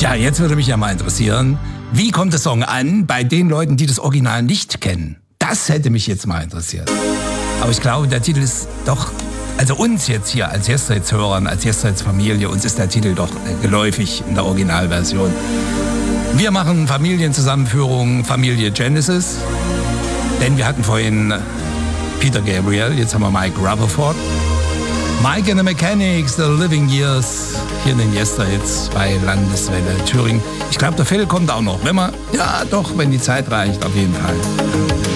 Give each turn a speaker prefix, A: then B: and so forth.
A: Ja, jetzt würde mich ja mal interessieren, wie kommt der Song an bei den Leuten, die das Original nicht kennen? Das hätte mich jetzt mal interessiert. Aber ich glaube, der Titel ist doch, also uns jetzt hier als Yesterdays-Hörern, als Yesterdays-Familie, uns ist der Titel doch geläufig in der Originalversion. Wir machen Familienzusammenführung, Familie Genesis, denn wir hatten vorhin Peter Gabriel, jetzt haben wir Mike Rutherford. Mike and the Mechanics, The Living Years, hier in den Yesterdays bei Landeswelle Thüringen. Ich glaube, der Phil kommt auch noch, wenn die Zeit reicht, auf jeden Fall.